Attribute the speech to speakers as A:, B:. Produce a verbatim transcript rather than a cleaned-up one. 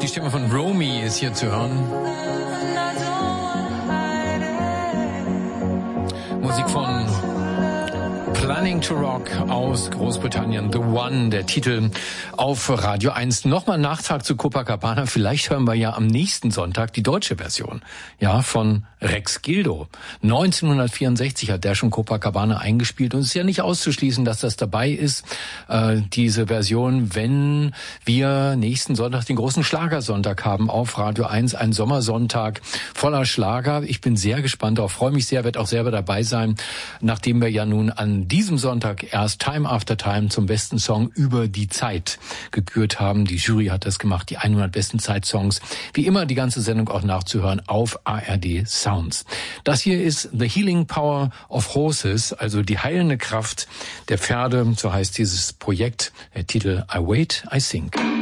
A: Die Stimme von Romy ist hier zu hören. Musik von Planning to Rock aus Großbritannien. The One, der Titel auf Radio eins. Nochmal ein Nachtrag zu Copacabana. Vielleicht hören wir ja am nächsten Sonntag die deutsche Version. Ja, von Rex Gildo. neunzehnhundertvierundsechzig hat der schon Copacabana eingespielt. Und es ist ja nicht auszuschließen, dass das dabei ist, äh, diese Version, wenn wir nächsten Sonntag den großen Schlagersonntag haben auf Radio eins. Ein Sommersonntag voller Schlager. Ich bin sehr gespannt darauf, freue mich sehr, werde auch selber dabei sein, nachdem wir ja nun an diesem Sonntag erst Time After Time zum besten Song über die Zeit gekürt haben. Die Jury hat das gemacht, die hundert besten Zeitsongs. Wie immer die ganze Sendung auch nachzuhören auf A R D Sounds. Das hier ist The Healing Power of Horses, also die heilende Kraft der Pferde, so heißt dieses Projekt. Der Titel I Wait, I Think.